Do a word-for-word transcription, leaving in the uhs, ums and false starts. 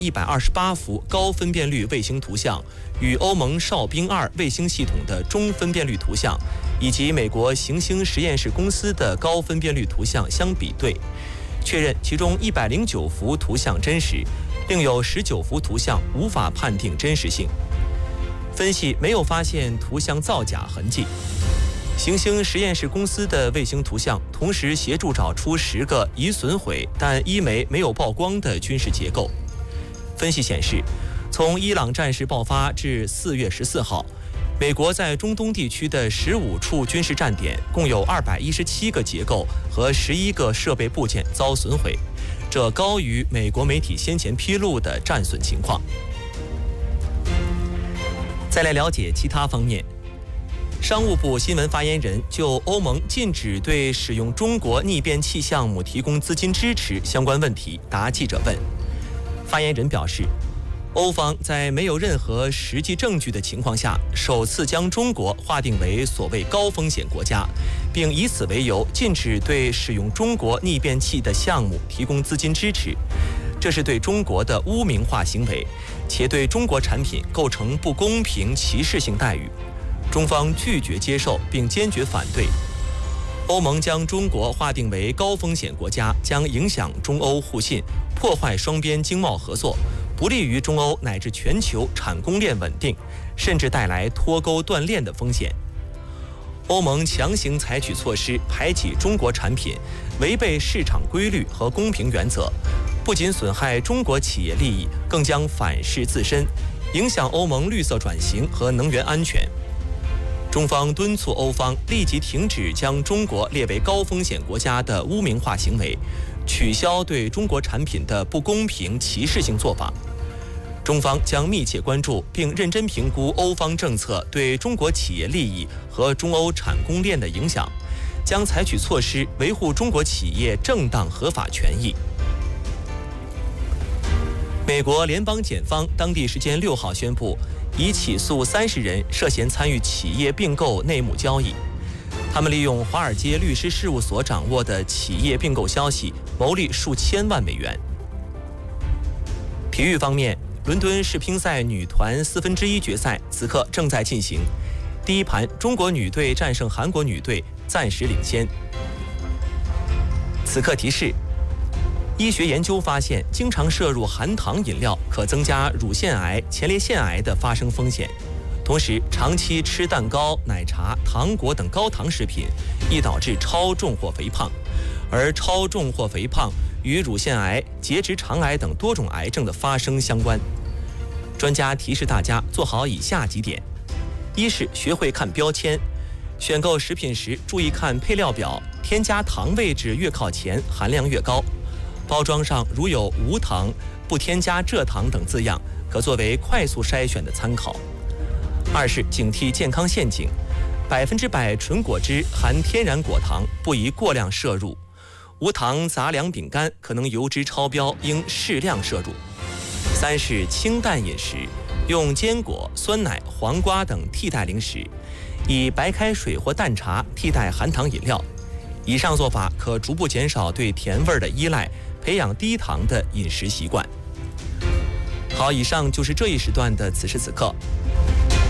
一百二十八幅高分辨率卫星图像，与欧盟哨兵二卫星系统的中分辨率图像，以及美国行星实验室公司的高分辨率图像相比对，确认其中一百零九幅图像真实，另有十九幅图像无法判定真实性。分析没有发现图像造假痕迹。行星实验室公司的卫星图像同时协助找出十个已损毁但一枚没有曝光的军事结构。分析显示，从伊朗战事爆发至四月十四号，美国在中东地区的十五处军事站点共有二百一十七个结构和十一个设备部件遭损毁，这高于美国媒体先前披露的战损情况。再来了解其他方面。商务部新闻发言人就欧盟禁止对使用中国逆变器项目提供资金支持相关问题答记者问。发言人表示，欧方在没有任何实际证据的情况下，首次将中国划定为所谓高风险国家，并以此为由禁止对使用中国逆变器的项目提供资金支持，这是对中国的污名化行为，且对中国产品构成不公平歧视性待遇。中方拒绝接受并坚决反对。欧盟将中国划定为高风险国家，将影响中欧互信，破坏双边经贸合作，不利于中欧乃至全球产供链稳定，甚至带来脱钩断链的风险。欧盟强行采取措施排挤中国产品，违背市场规律和公平原则，不仅损害中国企业利益，更将反噬自身，影响欧盟绿色转型和能源安全。中方敦促欧方立即停止将中国列为高风险国家的污名化行为，取消对中国产品的不公平歧视性做法。中方将密切关注并认真评估欧方政策对中国企业利益和中欧产供链的影响，将采取措施维护中国企业正当合法权益。美国联邦检方当地时间六号宣布，已起诉三十人涉嫌参与企业并购内幕交易。他们利用华尔街律师事务所掌握的企业并购消息，牟利数千万美元。体育方面，伦敦世乒赛女团四分之一决赛此刻正在进行，第一盘中国女队战胜韩国女队，暂时领先。此刻提示：医学研究发现，经常摄入含糖饮料可增加乳腺癌、前列腺癌的发生风险。同时，长期吃蛋糕、奶茶、糖果等高糖食品，易导致超重或肥胖，而超重或肥胖与乳腺癌、结直肠癌等多种癌症的发生相关。专家提示大家做好以下几点：一是学会看标签，选购食品时注意看配料表，添加糖位置越靠前，含量越高。包装上如有无糖、不添加蔗糖等字样，可作为快速筛选的参考。二是警惕健康陷阱，百分之百纯果汁含天然果糖，不宜过量摄入；无糖杂粮饼干可能油脂超标，应适量摄入。三是清淡饮食，用坚果、酸奶、黄瓜等替代零食，以白开水或淡茶替代含糖饮料。以上做法可逐步减少对甜味的依赖，培养低糖的饮食习惯。好，以上就是这一时段的此时此刻。